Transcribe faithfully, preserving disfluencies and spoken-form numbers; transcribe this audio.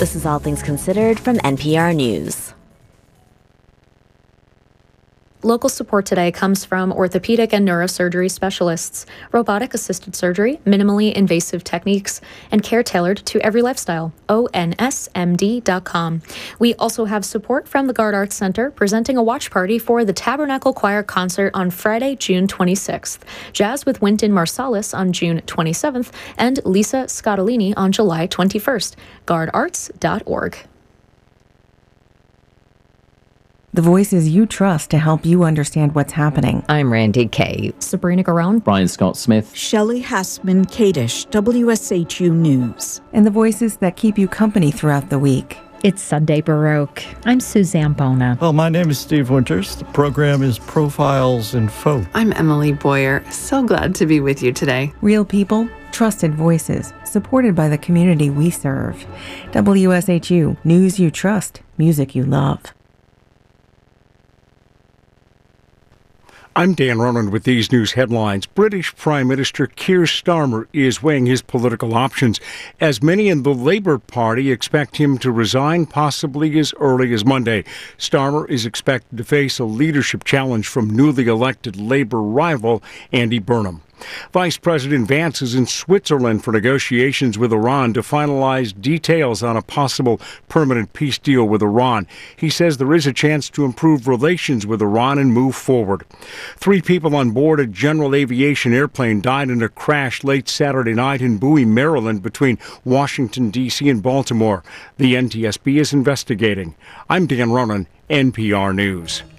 This is All Things Considered from N P R News. Local support today comes from orthopedic and neurosurgery specialists, robotic-assisted surgery, minimally invasive techniques, and care tailored to every lifestyle. O N S M D dot com. We also have support from the Gard Arts Center, presenting a watch party for the Tabernacle Choir concert on Friday, June twenty-sixth, Jazz with Wynton Marsalis on June twenty-seventh, and Lisa Scottolini on July twenty-first. gard arts dot org. The voices you trust to help you understand what's happening. I'm Randy Kay. Sabrina Garone. Brian Scott Smith. Shelley Hassman Kadish, W S H U News. And the voices that keep you company throughout the week. It's Sunday Baroque. I'm Suzanne Bona. Well, my name is Steve Winters. The program is Profiles in Folk. I'm Emily Boyer. So glad to be with you today. Real people, trusted voices, supported by the community we serve. W S H U, news you trust, music you love. I'm Dan Ronan with these news headlines. British Prime Minister Keir Starmer is weighing his political options, as many in the Labour Party expect him to resign possibly as early as Monday. Starmer is expected to face a leadership challenge from newly elected Labour rival Andy Burnham. Vice President Vance is in Switzerland for negotiations with Iran to finalize details on a possible permanent peace deal with Iran. He says there is a chance to improve relations with Iran and move forward. Three people on board a general aviation airplane died in a crash late Saturday night in Bowie, Maryland, between Washington, D C and Baltimore. The N T S B is investigating. I'm Dan Ronan, N P R News.